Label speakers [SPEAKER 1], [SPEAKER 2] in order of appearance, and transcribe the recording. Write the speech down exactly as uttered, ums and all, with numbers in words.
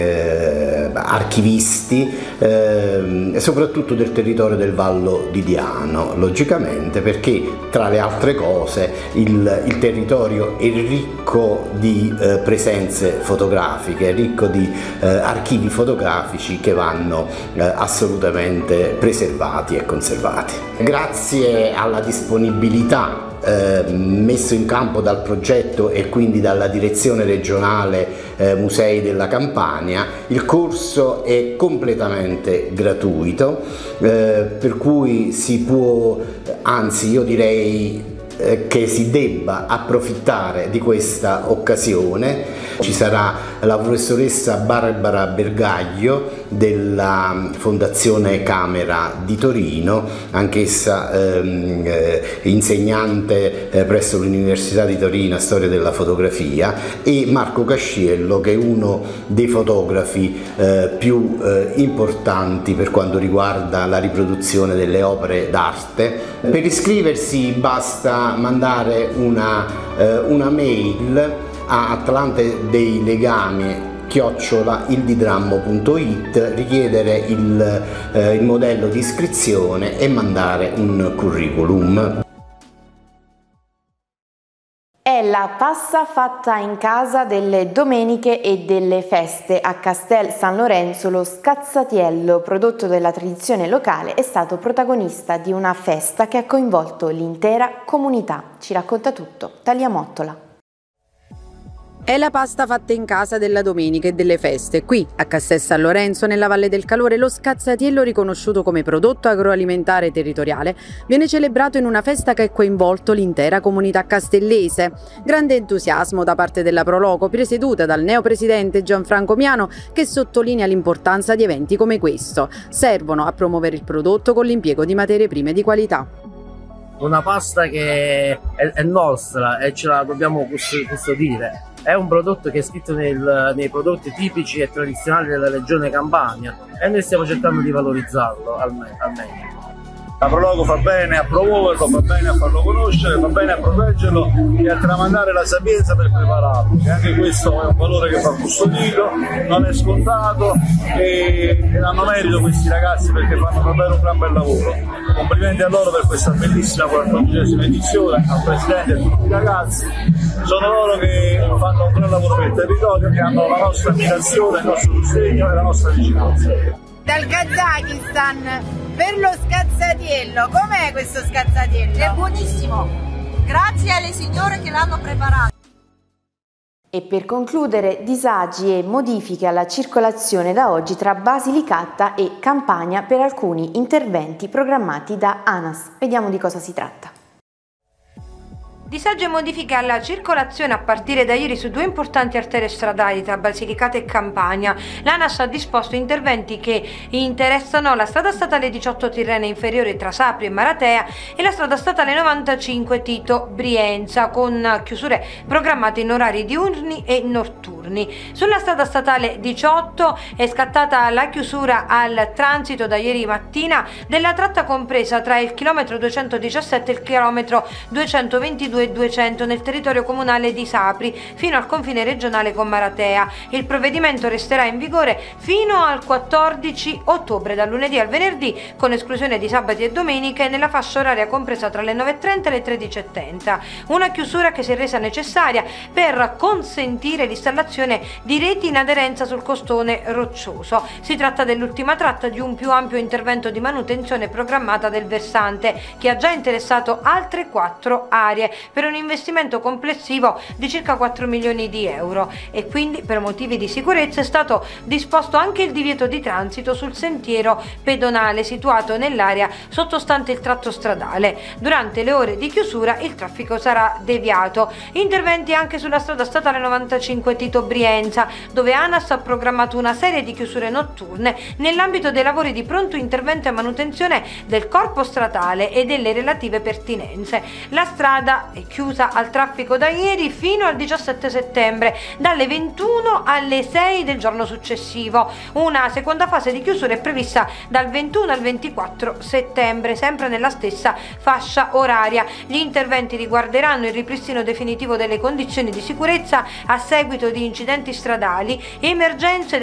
[SPEAKER 1] Eh, archivisti eh, soprattutto del territorio del Vallo di Diano, logicamente, perché tra le altre cose il, il territorio è ricco di eh, presenze fotografiche, è ricco di eh, archivi fotografici che vanno eh, assolutamente preservati e conservati. Grazie alla disponibilità Eh, messo in campo dal progetto e quindi dalla direzione regionale eh, Musei della Campania, il corso è completamente gratuito, eh, per cui si può, anzi io direi eh, che si debba approfittare di questa occasione. Ci sarà la professoressa Barbara Bergaglio della Fondazione Camera di Torino, anch'essa ehm, eh, insegnante eh, presso l'Università di Torino a Storia della Fotografia, e Marco Casciello, che è uno dei fotografi eh, più eh, importanti per quanto riguarda la riproduzione delle opere d'arte. Per iscriversi basta mandare una, eh, una mail a Atlante dei Legami chiocciola ildidrammo punto it, richiedere il, eh, il modello di iscrizione e mandare un curriculum.
[SPEAKER 2] È la pasta fatta in casa delle domeniche e delle feste. A Castel San Lorenzo lo scazzatiello, prodotto della tradizione locale, è stato protagonista di una festa che ha coinvolto l'intera comunità. Ci racconta tutto Talia Mottola.
[SPEAKER 3] È la pasta fatta in casa della domenica e delle feste. Qui, a Castel San Lorenzo, nella Valle del Calore, lo scazzatiello, riconosciuto come prodotto agroalimentare territoriale, viene celebrato in una festa che ha coinvolto l'intera comunità castellese. Grande entusiasmo da parte della Proloco, presieduta dal neopresidente Gianfranco Miano, che sottolinea l'importanza di eventi come questo. Servono a promuovere il prodotto con l'impiego di materie prime di qualità.
[SPEAKER 4] Una pasta che è, è nostra e ce la dobbiamo custodire. È un prodotto che è scritto nel, nei prodotti tipici e tradizionali della regione Campania e noi stiamo cercando di valorizzarlo al, me al meglio.
[SPEAKER 5] La Proloco fa bene a promuoverlo, fa bene a farlo conoscere, fa bene a proteggerlo e a tramandare la sapienza per prepararlo. E anche questo è un valore che va custodito, non è scontato e, e hanno merito questi ragazzi perché fanno davvero un gran bel lavoro. Complimenti a loro per questa bellissima quattordicesima edizione, al Presidente e a tutti i ragazzi. Sono loro che fanno un gran lavoro per il territorio, che hanno la nostra ammirazione, il nostro sostegno e la nostra vicinanza.
[SPEAKER 6] Dal Kazakistan per lo scazzatiello. Com'è questo scazzatiello?
[SPEAKER 7] È buonissimo, grazie alle signore che l'hanno preparato.
[SPEAKER 2] E per concludere, disagi e modifiche alla circolazione da oggi tra Basilicata e Campania per alcuni interventi programmati da ANAS. Vediamo di cosa si tratta.
[SPEAKER 8] Disagi e modifiche alla circolazione a partire da ieri su due importanti arterie stradali tra Basilicata e Campania. L'ANAS ha disposto interventi che interessano la strada statale diciotto Tirrene inferiore tra Sapri e Maratea e la strada statale novantacinque Tito Brienza, con chiusure programmate in orari diurni e notturni. Sulla strada statale diciotto è scattata la chiusura al transito da ieri mattina della tratta compresa tra il chilometro duecentodiciassette e il chilometro duecentoventidue e duecento nel territorio comunale di Sapri fino al confine regionale con Maratea. Il provvedimento resterà in vigore fino al quattordici ottobre, dal lunedì al venerdì, con esclusione di sabati e domeniche, nella fascia oraria compresa tra le nove e trenta e le tredici e trenta. Una chiusura che si è resa necessaria per consentire l'installazione di reti in aderenza sul costone roccioso. Si tratta dell'ultima tratta di un più ampio intervento di manutenzione programmata del versante, che ha già interessato altre quattro aree, per un investimento complessivo di circa quattro milioni di euro, e quindi per motivi di sicurezza è stato disposto anche il divieto di transito sul sentiero pedonale situato nell'area sottostante il tratto stradale. Durante le ore di chiusura il traffico sarà deviato. Interventi anche sulla strada statale novantacinque Tito Brienza, dove ANAS ha programmato una serie di chiusure notturne nell'ambito dei lavori di pronto intervento e manutenzione del corpo stradale e delle relative pertinenze. La strada è chiusa al traffico da ieri fino al diciassette settembre, dalle ventuno alle sei del giorno successivo. Una seconda fase di chiusura è prevista dal ventuno al ventiquattro settembre, sempre nella stessa fascia oraria. Gli interventi riguarderanno il ripristino definitivo delle condizioni di sicurezza a seguito di incidenti stradali, emergenze